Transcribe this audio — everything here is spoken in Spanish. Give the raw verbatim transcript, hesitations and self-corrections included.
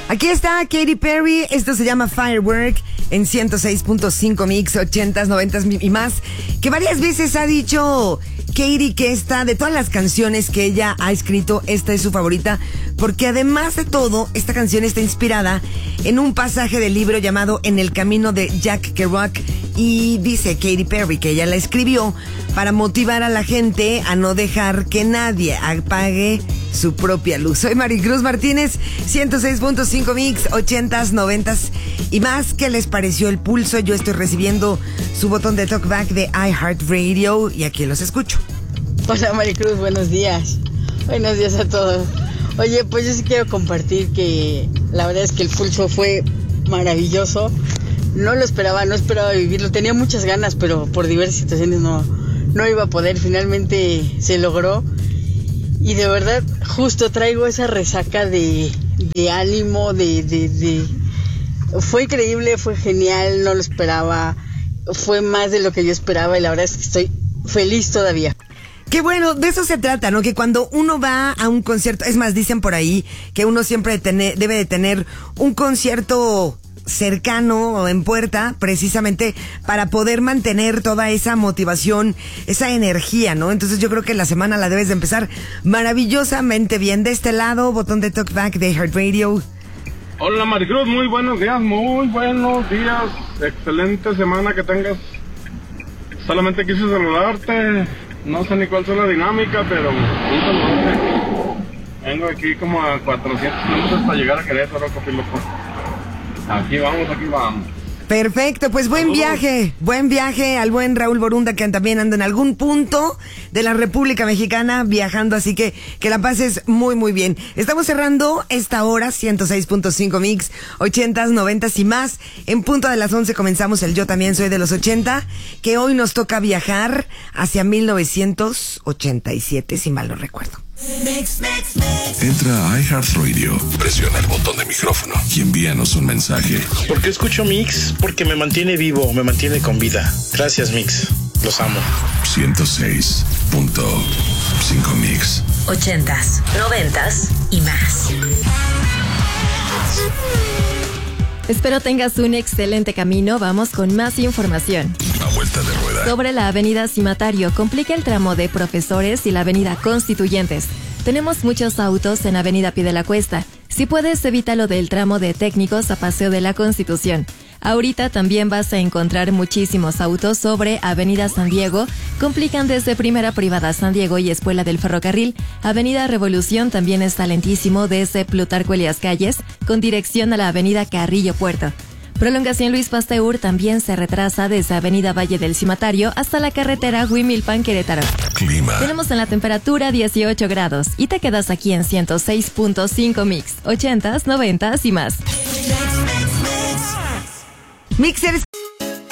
Aquí está Katy Perry, esto se llama Firework en ciento seis punto cinco Mix, ochentas, noventas y más, que varias veces ha dicho Katy que esta, de todas las canciones que ella ha escrito, esta es su favorita, porque además de todo, esta canción está inspirada en un pasaje del libro llamado En el camino de Jack Kerouac, y dice Katy Perry que ella la escribió para motivar a la gente a no dejar que nadie apague su propia luz. Soy Maricruz Martínez, ciento seis punto cinco Mix, ochentas, noventas y más. ¿Qué les pareció el pulso? Yo estoy recibiendo su botón de talkback de iHeartRadio y aquí los escucho. Hola Maricruz, buenos días. Buenos días a todos. Oye, pues yo sí quiero compartir que la verdad es que el pulso fue maravilloso. No lo esperaba, no esperaba vivirlo. Tenía muchas ganas, pero por diversas situaciones no, no iba a poder. Finalmente se logró. Y de verdad, justo traigo esa resaca de, de ánimo, de, de, de... Fue increíble, fue genial, no lo esperaba. Fue más de lo que yo esperaba y la verdad es que estoy feliz todavía. Qué bueno, de eso se trata, ¿no? Que cuando uno va a un concierto, es más, dicen por ahí que uno siempre tener, debe de tener un concierto cercano o en puerta, precisamente para poder mantener toda esa motivación, esa energía, ¿no? Entonces yo creo que la semana la debes de empezar maravillosamente bien. De este lado, botón de talkback de iHeartRadio. Hola Maricruz, muy buenos días, muy buenos días, excelente semana que tengas. Solamente quise saludarte, no sé ni cuál es la dinámica, pero un saludo. Vengo aquí como a cuatrocientos kilómetros para llegar a Querétaro, copiloto. Aquí vamos, aquí vamos. Perfecto, pues buen Saludos. viaje, buen viaje al buen Raúl Borunda, que también anda en algún punto de la República Mexicana viajando, así que que la pases muy muy bien. Estamos cerrando esta hora, ciento seis punto cinco Mix, ochentas, noventas y más. En punto de las once comenzamos el Yo También Soy de los ochenta, que hoy nos toca viajar hacia mil novecientos ochenta y siete, si mal no recuerdo. Mix, mix, mix. Entra a iHeartRadio, presiona el botón de micrófono y envíanos un mensaje. ¿Por qué escucho Mix? Porque me mantiene vivo, me mantiene con vida. Gracias Mix, los amo. ciento seis punto cinco Mix. Ochentas, noventas y más. Espero tengas un excelente camino. Vamos con más información. A vuelta de rueda. Sobre la avenida Cimatario, complica el tramo de Profesores y la avenida Constituyentes. Tenemos muchos autos en avenida Pie de la Cuesta. Si puedes, evítalo del tramo de Técnicos a Paseo de la Constitución. Ahorita también vas a encontrar muchísimos autos sobre avenida San Diego. Complican desde Primera Privada San Diego y Espuela del Ferrocarril. Avenida Revolución también está lentísimo desde Plutarco Elías Calles con dirección a la avenida Carrillo Puerto. Prolongación Luis Pasteur también se retrasa desde avenida Valle del Cimatario hasta la carretera Huimilpan Querétaro. Clima. Tenemos en la temperatura dieciocho grados y te quedas aquí en ciento seis punto cinco Mix, ochentas, noventas y más. Mixers,